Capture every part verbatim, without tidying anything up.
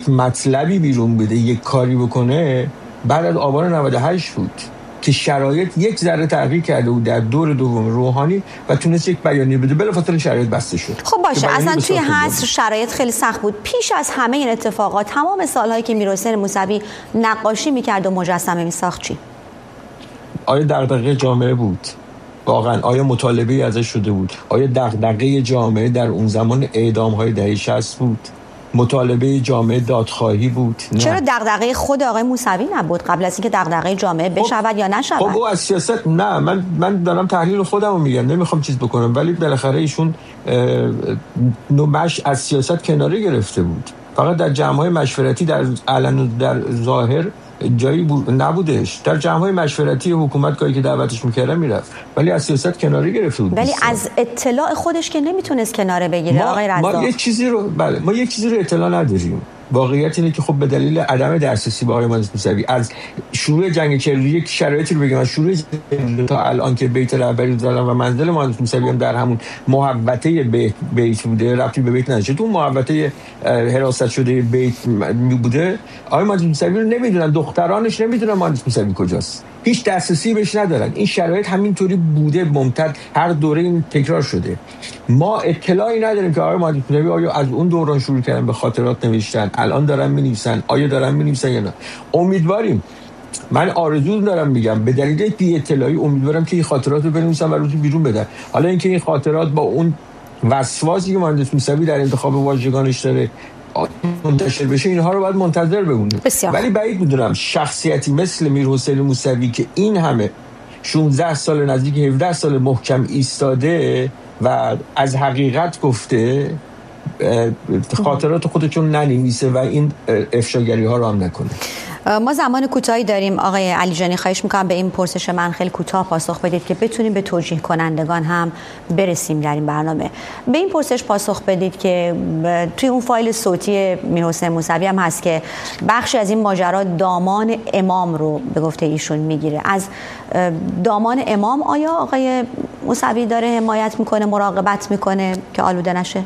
یک مطلبی بیرون بده، یک کاری بکنه، بعد از آبان نود و هشت بود که شرایط یک ذره تغییر کرده بود در دور دوم روحانی و تونست یک بیانیه بده، بلافاصله شرایط بسته شد. خب باشه، اصلا توی حصر شرایط خیلی سخت بود. پیش از همه این اتفاقات، تمام سالهایی که میرحسین موسوی نقاشی میکرد و مجسمه میساخت، چی؟ آیا دغدغه جامعه بود؟ واقعا آیا مطالبه ازش شده بود؟ آیا دغدغه جامعه در اون زمان اعدام‌های دهه شصت بود؟ مطالبه جامعه دادخواهی بود؟ نه. چرا دغدغه خود آقای موسوی نبود قبل از اینکه دغدغه جامعه بشود یا نشود؟ خب او از سیاست، نه من من دارم تحلیل خودمو میگم، نمیخوام چیز بکنم، ولی بالاخره ایشون نوبش از سیاست کناره گرفته بود. فقط در جمع‌های مشورتی در علن در ظاهر جایی نبودش. در جمع‌های مشورتی حکومتگاهی که دعوتش می‌کردن میرفت، ولی از سیاست کناره گرفته بود. ولی از اطلاع خودش که نمیتونست کناره بگیره آقای رضا. ما یک چیزی رو بله ما یک چیزی رو اطلاع نداریم. واقعیت اینه که خب به دلیل عدم دسترسی به آقای مهندس موسوی از شروع جنگ چهل و یک شرایطی رو بگم، از شروع تا الان که بیت رهبری زدن و منزل مهندس موسوی هم در همون محوطه بیت, بیت بوده، ربطی به بیت نداشته، تو محوطه حراست شده بیت بوده. آقای مهندس موسوی رو نمیدونن، دخترانش نمیدونن مهندس موسوی کجاست، هیچ دسترسی بهش ندارن. این شرایط همینطوری بوده، ممتد، هر دوره این تکرار شده. ما اطلاعی نداریم که آقای مهندس موسوی آیا از اون دوران شروع کردن به خاطرات نوشتن، الان دارن می‌نویسن، آیا دارن می‌نویسن یا نه. امیدواریم، من آرزو دارم میگم، به دلیل بی اطلاعی امیدوارم که این خاطرات رو بنویسن و روزی بیرون بدن. حالا اینکه این خاطرات با اون وسواسی که مهندس موسوی در انتخاب واژگانش داره منتشر بشه، اینها رو باید منتظر بمونیم. ولی بعید میدونم شخصیتی مثل میرحسین موسوی که این همه شانزده سال، نزدیک هفده سال محکم ایستاده و از حقیقت گفته، خاطرات خودشون ننویسه و این افشاگری ها رو هم نکنه. ما زمان کوتاهی داریم آقای علیجانی، خواهش میکنم به این پرسش من خیلی کوتاه پاسخ بدید که بتونیم به توجیه کنندگان هم برسیم در این برنامه. به این پرسش پاسخ بدید که توی اون فایل صوتی میرحسین موسوی هم هست که بخشی از این ماجرا دامان امام رو به گفته ایشون میگیره. از دامان امام آیا آقای موسوی داره حمایت میکنه، مراقبت میکنه که آلوده نشه؟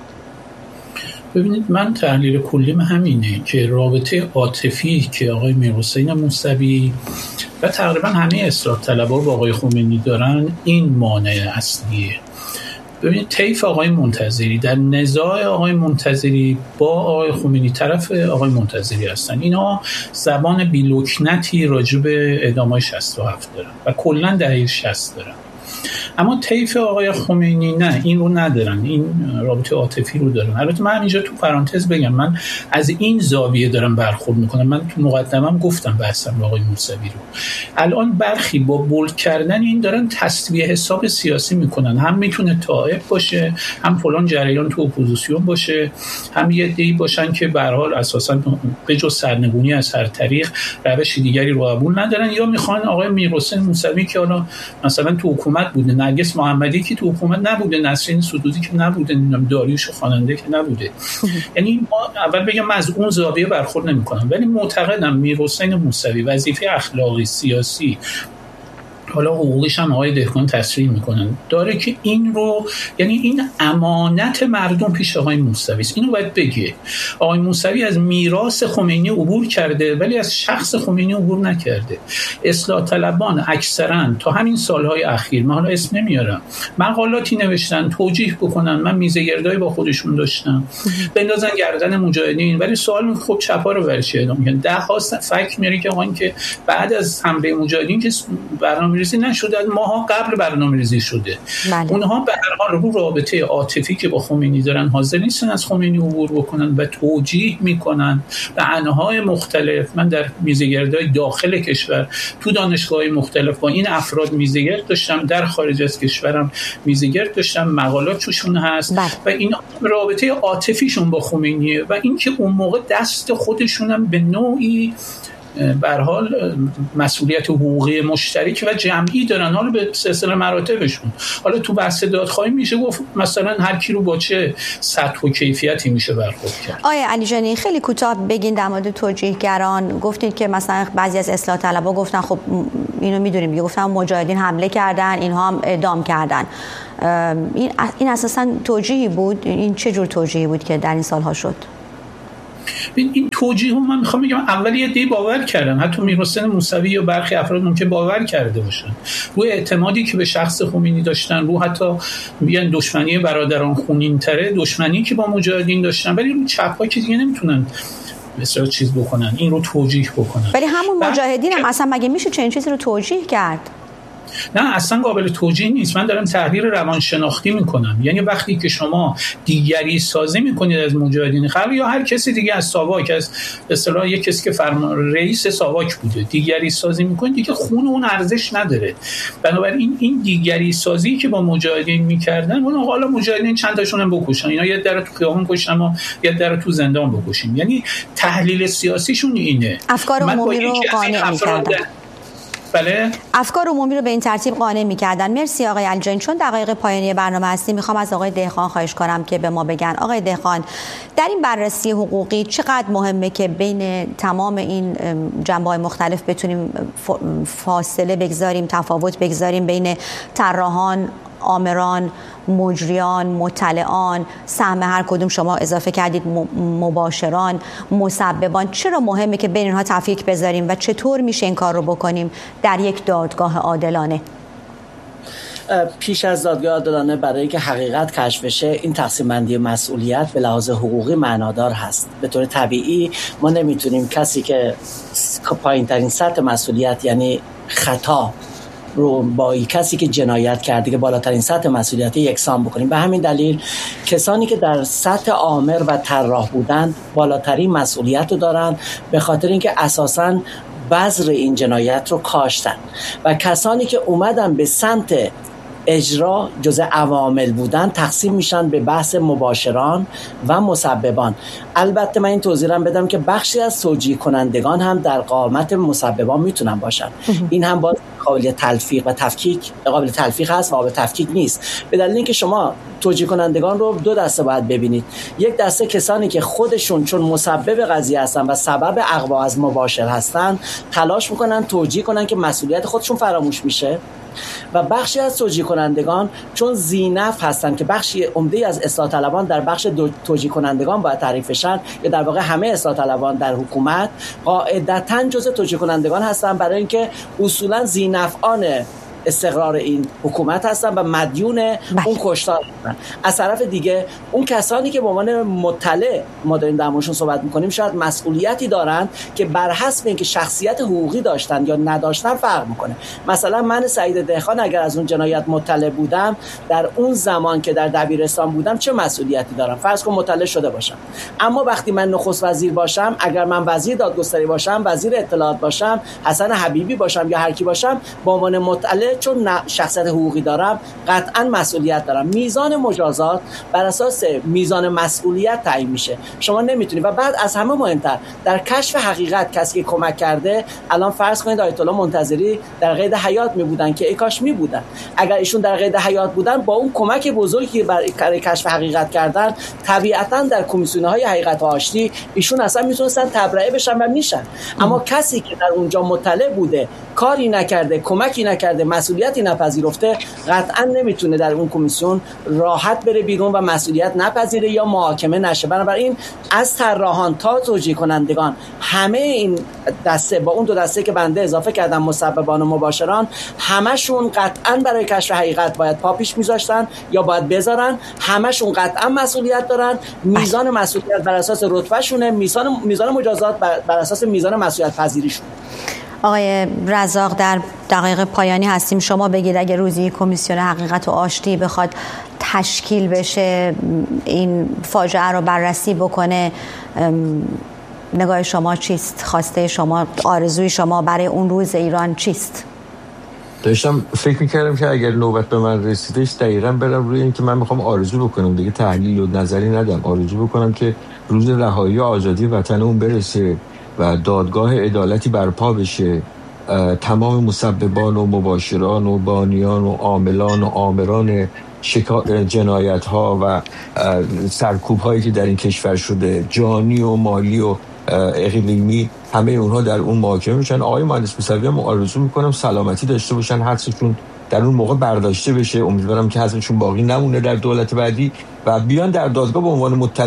ببینید، من تحلیل کلیم همینه که رابطه عاطفی که آقای میرحسین موسوی و تقریبا همه اصلاح طلبها با آقای خمینی دارن این مانع اصلیه. ببینید، طیف آقای منتظری در نزاع آقای منتظری با آقای خمینی طرف آقای منتظری هستن. اینا زبان بی‌لکنتی راجع به اعدام‌های شصت و هفت دارن و کلا دهه شصت دارن. اما طیف آقای خمینی نه، این رو ندارن، این رابطه عاطفی رو دارن. البته من اینجا تو پرانتز بگم، من از این زاویه دارم برخورد میکنم. من تو مقدمم گفتم بحثم با آقای موسوی رو. الان برخی با بولد کردن این دارن تسویه حساب سیاسی میکنن. هم میتونه طائف باشه، هم فلان جریان تو اپوزیسیون باشه، هم یه عده‌ای باشن که به هر حال اساسا به جز سرنگونی از هر طریق روش دیگری رو قبول ندارن، یا میخوان آقای میرحسین موسوی که حالا مثلا تو حکومت بوده، نرگس محمدی که تو حکومت نبوده، نسرین سدودی که نبوده، داریوش خواننده که نبوده. یعنی ما اول بگم من از اون زاویه برخورد نمی‌کنم، ولی معتقدم میرحسین موسوی وظیفه اخلاقی، سیاسی، حالا حقوقیش هم آقای دهقان تصریح میکنن، داره که این رو، یعنی این امانت مردم پیش آقای موسوی است. اینو باید بگه. آقای موسوی از میراث خمینی عبور کرده ولی از شخص خمینی عبور نکرده. اصلاح طلبان اکثرا تا همین سالهای اخیر، من حالا اسم نمیارم، مقالاتی نوشتن توجیه بکنن، من میزه گردایی با خودشون داشتم، بندازن گردن مجاهدین، ولی سوال می خب چپا رو ورچه اعدام کردن. ده ها فکر میاره که آقا این که بعد از حمله مجاهدین که برنامه ریزی نشده، ماها قبل برنامه ریزی شده. بله. اونها به هر حال رو رابطه عاطفی که با خمینی دارن حاضر نیستن از خمینی عبور بکنن و توجیه میکنن به انواع مختلف. من در میزگردهای داخل کشور تو دانشگاه‌های مختلف با این افراد میزگرد داشتم، در خارج از کشورم میزگرد داشتم، مقالات توشون هست. بله. و این رابطه عاطفیشون با خمینیه و اینکه اون موقع دست خودشونم به نوعی به هر حال مسئولیت حقوقی مشترک و جمعی دارن، حالا به سلسله مراتبشون. حالا تو بحث دادخواهی میشه گفت مثلا هر کی رو با چه سطح و کیفیتی میشه برخورد کرد. آیه علیجانی، خیلی کوتاه بگین در مورد توجیهگران. گفتید که مثلا بعضی از اصلاح طلبها گفتن خب اینو میدونیم، گفتن مجاهدین حمله کردن، اینها هم اعدام کردن. این این اساسا توجیهی بود؟ این چه جور توجیهی بود که در این سالها شد؟ این توجیه رو من میخوام بگم اول یه دی باور کردن، حتی میرحسین موسوی یا برخی افراد ممکن باور کرده باشن روی اعتمادی که به شخص خمینی داشتن، رو حتی میگن دشمنی برادران خونین تره، دشمنی که با مجاهدین داشتن، ولی رو چپ‌ها که دیگه نمیتونن مثلا چیز بکنن، این رو توجیه بکنن. ولی همون مجاهدین هم اصلا مگه میشه چنین چیزی رو توجیه کرد؟ نه اصلا قابل توجیه نیست. من دارم تحلیل روانشناختی میکنم. یعنی وقتی که شما دیگری سازی میکنید از مجاهدین خلق یا هر کسی دیگه از ساواک، از به اصطلاح یک کسی که فرمان رئیس ساواک بوده، دیگری سازی میکنید، دیگه خون اون ارزش نداره. بنابراین این دیگری سازی که با مجاهدین میکردن، اون حالا مجاهدین چند تاشون هم بکشن، اینا یه در تو خیابون کشتن ما یه در تو زندان بکشیم. یعنی تحلیل سیاسیشون اینه. افکار عمومی رو قانع میکردن. بله، افکار عمومی رو به این ترتیب قانع می‌کردن. مرسی آقای علیجانی. چون دقایق پایانی برنامه هستیم، میخوام از آقای دهقان خواهش کنم که به ما بگن آقای دهقان در این بررسی حقوقی چقدر مهمه که بین تمام این جنبه‌های مختلف بتونیم فاصله بگذاریم، تفاوت بگذاریم بین طراحان، آمران، مجریان، مطلعان، سهم هر کدوم شما اضافه کردید، مباشران، مسببان، چرا مهمه که بین اینها تفکیک بذاریم و چطور میشه این کار رو بکنیم در یک دادگاه عادلانه؟ پیش از دادگاه عادلانه برای که حقیقت کشف بشه، این تقسیم بندی مسئولیت به لحاظ حقوقی معنادار هست. به طور طبیعی ما نمیتونیم کسی که پایین ترین سطح مسئولیت یعنی خطا رو با کسی که جنایت کرده که بالاترین سطح مسئولیت یکسان بکنیم. به همین دلیل کسانی که در سطح آمر و طراح بودن بالاترین مسئولیت رو دارن، به خاطر اینکه اساساً بذر این جنایت رو کاشتن، و کسانی که اومدن به سمت اجرا جزء عوامل بودن تقسیم میشن به بحث مباشران و مسببان. البته من این توضیح هم بدم که بخشی از توجیه کنندگان هم در قامت مسببان میتونن باشن. این هم باز قابل تلفیق و تفکیک قابل تلفیق هست و قابل تفکیک نیست، به دلیل اینکه شما توجیه کنندگان رو دو دسته باید ببینید. یک دسته کسانی که خودشون چون مسبب قضیه هستن و سبب اغوا از مباشر هستن تلاش میکنن توجیه کنن که مسئولیت خودشون فراموش میشه، و بخشی از توجیه کنندگان چون ذینفع هستن که بخشی عمده از اصلاح طلبان در بخش توجیه کنندگان باید تعریف بشن، یا در واقع همه اصلاح طلبان در حکومت قاعدتاً جزء توجیه کنندگان هستن، برای اینکه اصولاً ذینفعان استقرار این حکومت هستن و مدیون اون کشتار هستن. از طرف دیگه اون کسانی که به عنوان مطلع ما داریم در موردشون صحبت میکنیم شاید مسئولیتی دارن که بر حسب اینکه شخصیت حقوقی داشتن یا نداشتن فرق میکنه. مثلا من سعید دهقان اگر از اون جنایت مطلع بودم در اون زمان که در دبیرستان بودم چه مسئولیتی دارم؟ فرض کن مطلع شده باشم، اما وقتی من نخست وزیر باشم، اگر من وزیر دادگستری باشم، وزیر اطلاعات باشم، حسن حبیبی باشم یا هر کی باشم، به عنوان مطلع چون شخصیت حقوقی دارم قطعا مسئولیت دارم. میزان مجازات بر اساس میزان مسئولیت تعیین میشه. شما نمیتونید. و بعد از همه مهمتر در کشف حقیقت کسی که کمک کرده، الان فرض کنید آیت الله منتظری در قید حیات می بودن که ای کاش می بودن، اگر ایشون در قید حیات بودن با اون کمک بزرگی برای کشف حقیقت کردن، طبیعتا در کمیسیون‌های حقیقت و آشتی ایشون اصلا میتونستن تبرئه بشن و میشن. اما کسی که در اونجا مطلع بوده، کاری نکرده، کمکی نکرده، مسئولیتی نپذیرفته، قطعا نمیتونه در اون کمیسیون راحت بره بیرون و مسئولیت نپذیره یا محاکمه نشه. بنابراین از طراحان تا توجیه کنندگان همه این دسته با اون دو دسته که بنده اضافه کردم، مسببان و مباشران، همشون قطعا برای کشف حقیقت باید پا پیش میذاشتن یا باید بذارن. همشون قطعا مسئولیت دارن. میزان مسئولیت بر اساس رتبهشونه، میزان میزان مجازات بر, بر اساس میزان مسئولیت پذیریشون. آقای رزاق در دقایق پایانی هستیم، شما بگید اگه روزی کمیسیون حقیقت و آشتی بخواد تشکیل بشه، این فاجعه رو بررسی بکنه، نگاه شما چیست؟ خواسته شما، آرزوی شما برای اون روز ایران چیست؟ داشتم فکر میکردم که اگر نوبت به من رسیدش دقیقاً برم روی این که من میخوام آرزو بکنم، دیگه تحلیل و نظری ندم، آرزو بکنم که روز رهایی و آزادی وطن اون برسه و دادگاه عدالتی برپا بشه، تمام مسببان و مباشران و بانیان و عاملان و آمران جنایت ها و سرکوب هایی که در این کشور شده، جانی و مالی و اقلیمی، همه اونها در اون محاکمه میشن. آقای مهندس موسوی هم آرزو میکنم سلامتی داشته باشن، حدسشون در اون موقع برداشته بشه. امیدوارم که حدسشون باقی نمونه در دولت بعدی و بیان در دادگاه به عنوان مطلع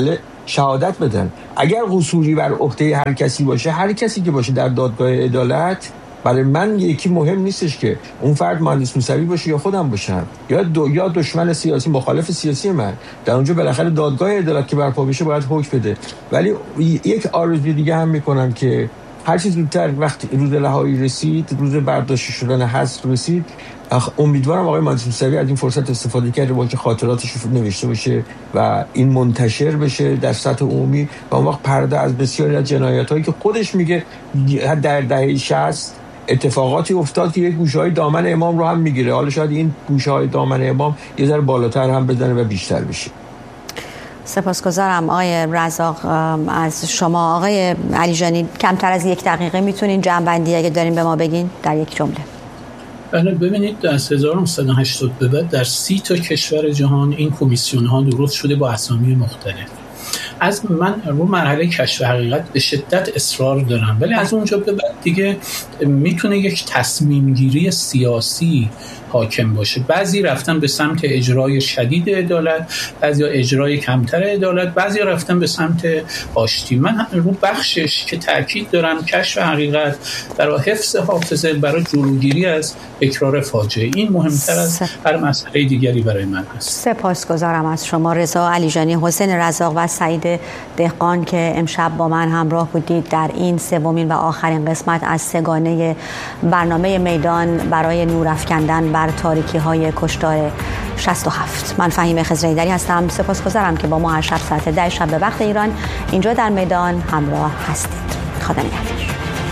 شهادت بدن. اگر قصوری بر عهده هر کسی باشه، هر کسی که باشه در دادگاه عدالت، برای من یکی مهم نیستش که اون فرد مهندس موسوی باشه یا خودم باشم یا دو یا دشمن سیاسی مخالف سیاسی من، در اونجا بالاخره دادگاه عدالت که برپا بشه باید حکم بده. ولی یک آرزوی دیگه هم میکنم که هر چیز زودتر وقتی روز رهایی رسید، روز برداشت شدن حذف رسید، امیدوارم آقای مهندس موسوی از این فرصت استفاده کرده با که خاطراتش رو نوشته باشه و این منتشر بشه در سطح عمومی و اون وقت پرده از بسیاری از جنایتایی که خودش میگه در دهه شصت اتفاقاتی افتاد که یک گوشه‌های دامن امام رو هم میگیره، حالا شاید این گوشه‌های دامن امام یه ذره بالاتر هم بزنه و بیشتر بشه. سپاسگزارم آقای رزاق از شما. آقای علیجانی کمتر از یک دقیقه میتونین جمع‌بندی اگه دارین به ما بگین در یک جمله؟ بله، ببینید از هزار و نهصد و هشتاد به بعد در سی تا کشور جهان این کمیسیون ها درست شده با اسامی مختلف. از من رو مرحله کشف حقیقت به شدت اصرار دارم، ولی از اونجا به بعد دیگه میتونه یک تصمیم گیری سیاسی حاکم باشه. بعضی رفتن به سمت اجرای شدید عدالت، بعضی اجرای کمتر عدالت، بعضی رفتن به سمت آشتی. من رو بخشش که تاکید دارم کشف حقیقت برای حفظ حافظه، برای جلوگیری از تکرار فاجعه، این مهمتر از هر مسئله دیگری برای من است. سپاسگزارم از شما رضا علیجانی، حسین رزاق و سعید دهقان که امشب با من همراه بودید در این سومین و آخرین قسمت از سگانه برنامه میدان برای نور افکندن بر تاریکی های کشتار شصت و هفت. من فهیمه خضرایی‌دری هستم. سپاسگزارم که با ما هر شب ساعت ده شب به وقت ایران اینجا در میدان همراه هستید. خدا نگهدار.